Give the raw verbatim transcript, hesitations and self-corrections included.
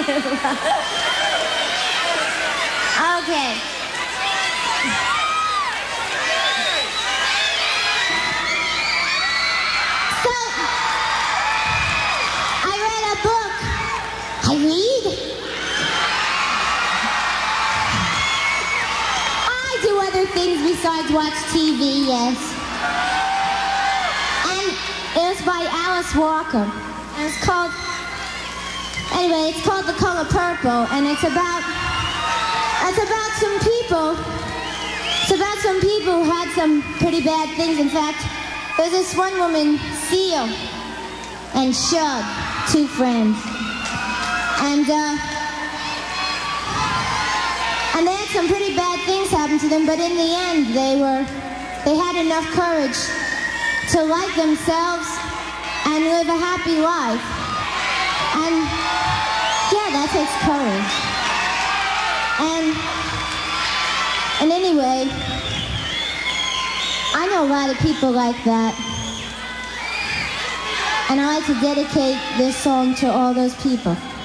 Okay. So, I read a book. I read? I do other things besides watch T V, yes. And it was by Alice Walker. And it's called, anyway, it's called The Color Purple, and it's about, it's about some people, it's about some people who had some pretty bad things. In fact, there's this one woman, Seal, and Shug, two friends. And, uh, and they had some pretty bad things happen to them, but in the end, they were, they had enough courage to like themselves and live a happy life. And yeah, that takes courage. And and anyway, I know a lot of people like that. And I like to dedicate this song to all those people.